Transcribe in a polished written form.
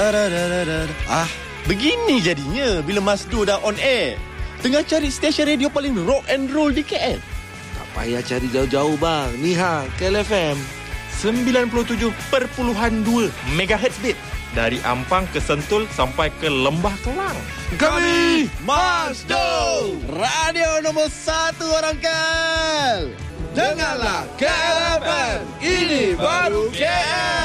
Begini jadinya bila Masdo dah on air. Tengah cari stesen radio paling rock and roll di KL. Tak payah cari jauh-jauh bang. Ni KL FM 97.2 MHz bit. Dari Ampang ke Sentul sampai ke Lembah Kelang. Kami Masdo, radio nombor 1 orang KL. Dengarlah KL FM. Ini baru KL.